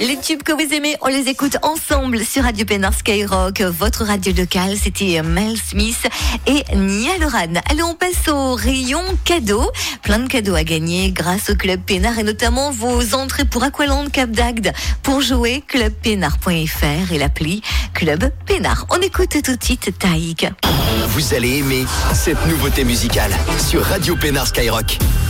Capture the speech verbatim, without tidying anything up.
Les tubes que vous aimez, on les écoute ensemble sur Radio Pénard Skyrock. Votre radio locale, c'était Mel Smith et Nia Loran. Allez, on passe au rayon cadeaux. Plein de cadeaux à gagner grâce au Club Pénard et notamment vos entrées pour Aqualand Cap d'Agde. Pour jouer, club pénard point f r et l'appli Club Pénard. On écoute tout de suite Taïk. Vous allez aimer cette nouveauté musicale sur Radio Pénard Skyrock.